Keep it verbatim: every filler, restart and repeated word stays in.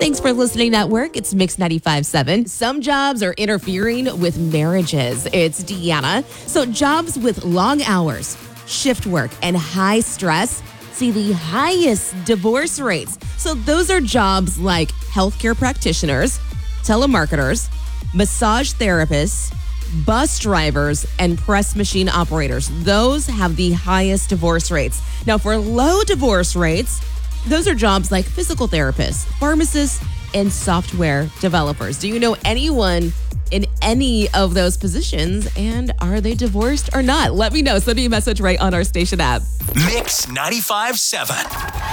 Thanks for listening at work. It's Mix ninety-five point seven. Some jobs are interfering with marriages. It's Deanna. So jobs with long hours, shift work, and high stress see the highest divorce rates. So those are jobs like healthcare practitioners, telemarketers, massage therapists, bus drivers, and press machine operators. Those have the highest divorce rates. Now, for low divorce rates, those are jobs like physical therapists, pharmacists, and software developers. Do you know anyone in any of those positions? And are they divorced or not? Let me know. Send me a message right on our station app. Mix ninety-five point seven.